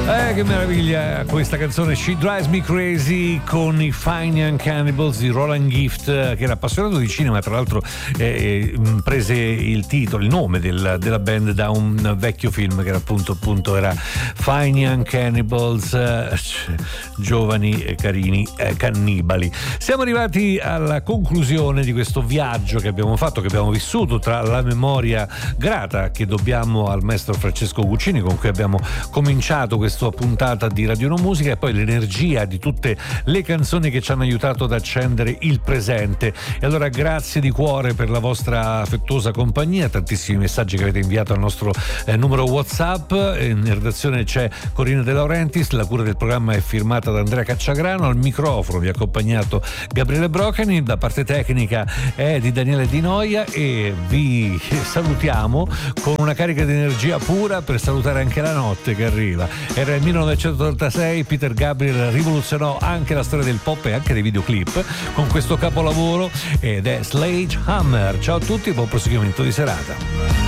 Che meraviglia questa canzone, She Drives Me Crazy, con i Fine Young Cannibals di Roland Gift, che era appassionato di cinema, tra l'altro prese il titolo, il nome della band da un vecchio film che era appunto era Fine Young Cannibals, giovani e carini cannibali. Siamo arrivati alla conclusione di questo viaggio che abbiamo fatto, che abbiamo vissuto, tra la memoria grata che dobbiamo al maestro Francesco Guccini, con cui abbiamo cominciato questa puntata di Radio No Musica, e poi l'energia di tutte le canzoni che ci hanno aiutato ad accendere il presente. E allora grazie di cuore per la vostra affettuosa compagnia, tantissimi messaggi che avete inviato al nostro numero WhatsApp. In redazione c'è Corina De Laurentiis, la cura del programma è firmata da Andrea Cacciagrano, al microfono vi ha accompagnato Gabriele Brocani, la parte tecnica è di Daniele Di Noia, e vi salutiamo con una carica di energia pura per salutare anche la notte che arriva. Era il 1986, Peter Gabriel rivoluzionò anche la storia del pop e anche dei videoclip con questo capolavoro, ed è Sledgehammer. Ciao a tutti e buon proseguimento di serata.